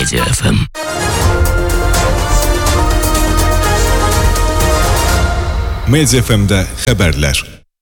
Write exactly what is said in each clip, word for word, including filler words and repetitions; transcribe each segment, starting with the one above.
Media F M. Media F M-də xəbərlər.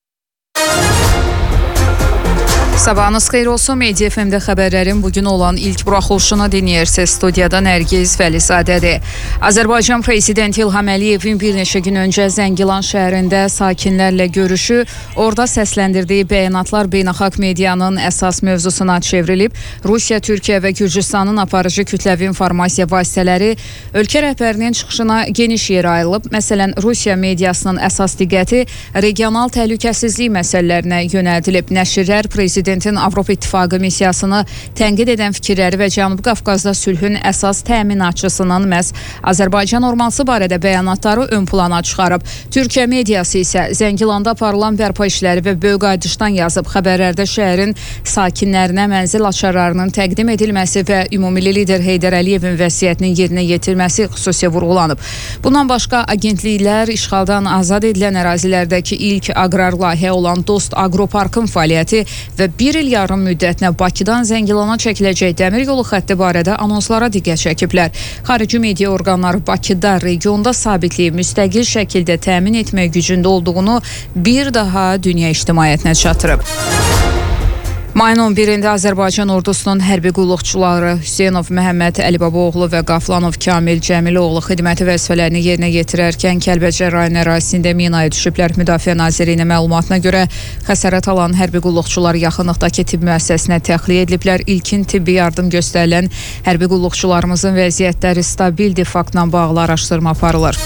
Sabahınız xeyir olsun. Media F M-də xəbərlərin bugün olan ilk buraxılışını dinləyirsiniz. Studiyada Nərgiz Vəlizadədir. Azərbaycan Prezidenti İlham Əliyevin bir neçə gün öncə Zəngilan şəhərində sakinlərlə görüşü, orada səsləndirdiyi bəyanatlar beynəlxalq medianın əsas mövzusuna çevrilib. Rusiya, Türkiyə və Gürcüstanın aparıcı kütləvi informasiya vasitələri ölkə rəhbərinin çıxışına geniş yer ayrılıb. Məsələn, Rusiya mediasının əsas diqqəti regional təhlükəsizlik məsələlərinə yönəldilib. Nəşrlər Prezident Avropa İttifaqı missiyasını tənqid edən fikirləri və Cənubi Qafqazda sülhün əsas təminatçısının məhz Azərbaycan olması barədə bəyanatları ön plana çıxarıb. Türkiyə mediası isə Zəngilanda aparılan bərpa işləri və böyük qaydışdan yazıb. Xəbərlərdə şəhərin sakinlərinə mənzil açarlarının təqdim edilməsi və ümumilli lider Heydər Əliyevin vəsiyyətinin yerinə yetirməsi xüsusi vurğulanıb. Bundan başqa agentliklər işğaldan azad edilən ərazilərdəki ilk aqrar layihə olan Dost Aqroparkın fəaliyyəti və bir il yarım müddətinə Bakıdan Zəngilana çəkiləcək dəmir yolu xətti barədə anonslara diqqət çəkiblər. Xarici media orqanları Bakıda regionda sabitliyi müstəqil şəkildə təmin etmək gücündə olduğunu bir daha dünya ictimaiyyətinə çatdırıb. Mayın on birində Azərbaycan ordusunun hərbi qulluqçuları Hüseynov Məhəmməd Əlibabaoğlu və Qaflanov Kamil Cəmiloğlu xidməti vəzifələrini yerinə yetirərkən Kəlbəcər rayon ərazisində minaya düşüblər. Müdafiə Nazirliyinin məlumatına görə xəsarət alan hərbi qulluqçular yaxınlıqdakı tibb müəssisəsinə təxliyə ediliblər. İlkin tibbi yardım göstərilən hərbi qulluqçularımızın vəziyyətləri stabildir. Faktla bağlı araşdırma aparılır.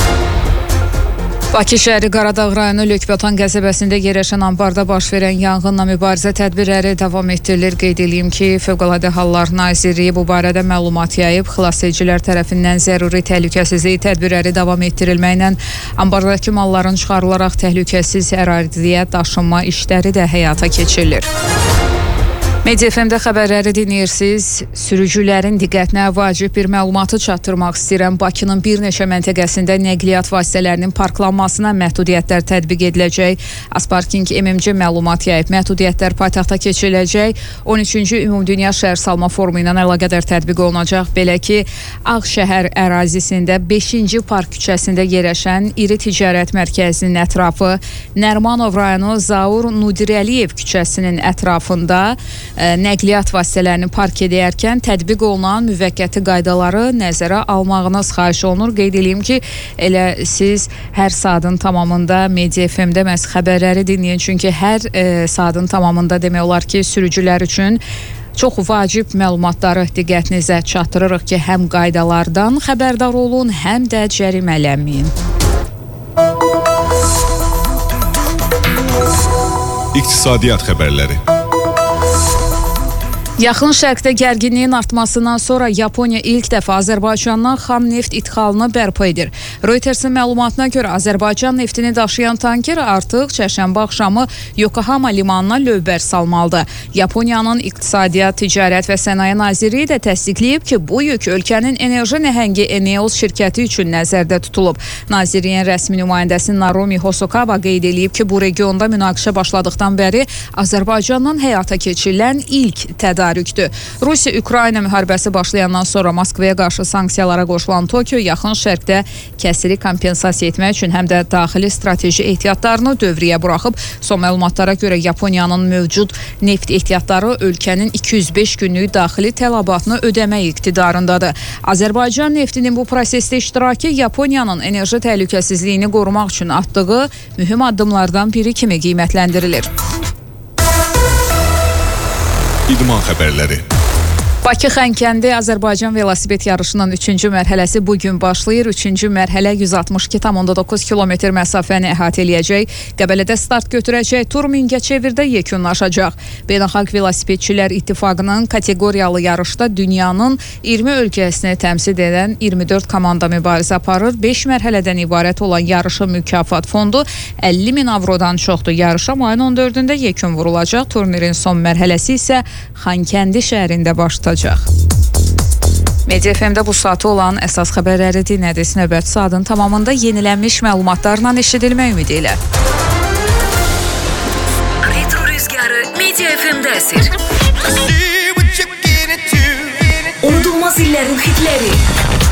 Bakı şəhəri Qaradağ rayonu Lökbatan qəsəbəsində yerləşən ambarda baş verən yanğınla mübarizə tədbirləri davam etdirilir. Qeyd edeyim ki, Fövqəladə Hallar Nazirliyi bu barədə məlumat yayıb. Xilasedicilər tərəfindən zəruri təhlükəsizlik tədbirləri davam etdirilməklə ambardakı malların çıxarılaraq təhlükəsiz əraziyə daşınma işləri də həyata keçirilir. Media F M-də xəbərləri dinləyirsiniz. Sürücülərin diqqətinə vacib bir məlumatı çatdırmaq istəyirəm. Bakının bir neçə məntəqəsində nəqliyyat vasitələrinin parklanmasına məhdudiyyətlər tətbiq ediləcək. Asparking M M C məlumat yayıb. Məhdudiyyətlər paytaxtda keçiriləcək. on üçüncü Ümumdünya Şəhər Salma Forumu ilə əlaqədar tətbiq olunacaq. Belə ki, Ağşəhər ərazisində beşinci park küçəsində yerləşən iri ticarət mərkəzinin ətrafı, Nərmanov rayonu Zaur Nudirəliyev küçəsinin ətrafında nəqliyyat vasitələrini park edərkən tətbiq olunan müvəqqəti qaydaları nəzərə almağınız xahiş olunur. Qeyd edeyim ki, elə siz hər saatın tamamında Media F M-də məhz xəbərləri dinləyin. Çünki hər e, saatın tamamında demək olar ki, sürücülər üçün çox vacib məlumatları diqqətinizə çatdırırıq ki, həm qaydalardan xəbərdar olun, həm də cərimələnməyin. İqtisadiyyat xəbərləri. Yaxın Şərqdə gərginliyin artmasından sonra Yaponiya ilk dəfə Azərbaycandan xam neft idxalını bərpa edir. Reutersin məlumatına görə Azərbaycan neftini daşıyan tanker artıq çərşənbə axşamı Yokohama limanına lövbər salmalıdır. Yaponiyanın İqtisadiyyat, Ticarət və Sənaye Nazirliyi də təsdiqləyib ki, bu yük ölkənin enerji nəhəngi Eneos şirkəti üçün nəzərdə tutulub. Nazirliyin rəsmi nümayəndəsi Naromi Hosokawa qeyd edib ki, bu regionda münaqişə başladıqdan bəri Azərbaycandan həyata keçirilən ilk tədarükdür. Rusiya-Ukrayna müharibəsi başlayandan sonra Moskvaya qarşı sanksiyalara qoşulan Tokyo yaxın şərqdə kəsiri kompensasiya etmək üçün həm də daxili strateji ehtiyatlarını dövrəyə buraxıb. Son məlumatlara görə Yaponiyanın mövcud neft ehtiyatları ölkənin iki yüz beş günlük daxili tələbatını ödəmək iqtidarındadır. Azərbaycan neftinin bu prosesdə iştirakı Yaponiyanın enerji təhlükəsizliyini qorumaq üçün atdığı mühüm addımlardan biri kimi qiymətləndirilir. İdman xəbərləri. Bakı Xankəndi Azərbaycan velosiped yarışının üçüncü mərhələsi bugün başlayır. Üçüncü mərhələ yüz altmış iki tam onda doqquz kilometr məsafəni əhatə eləyəcək. Qəbələdə start götürəcək tur Mingəçevirdə yekunlaşacaq. Beynəlxalq Velosipedçilər İttifaqının kateqoriyalı yarışda dünyanın iyirmi ölkəsini təmsil edən iyirmi dörd komanda mübarizə aparır. beş mərhələdən ibarət olan yarışın mükafat fondu əlli min avrodan çoxdur. Yarışa mayın on dördündə yekun vurulacaq. Turnirin son mərhələsi isə Xankəndi şəhərində başlayacaq. Media F M-də bu saatı olan əsas xəbərləri dinlədiniz. Növbəti saatın tamamında yenilənmiş məlumatlarla eşidilmək ümidi ilə. Retro rüzgarı Media F M-də əsir. Unutulmaz İllərin xitləri.